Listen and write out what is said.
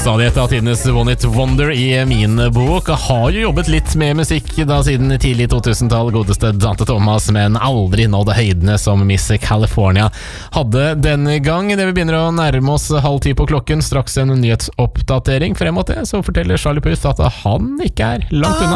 stadig et av tidenes One It Wonder I min bok. Jeg har jo jobbet litt med musikk da siden tidlig 2000-tall, godeste Dante Thomas, men aldri nådde høydene som Miss California hadde denne gang. Det vi begynner å nærme oss 9:30 på klokken, straks en nyhetsoppdatering. Frem mot det så forteller Charlie Puth at han ikke er langt unna.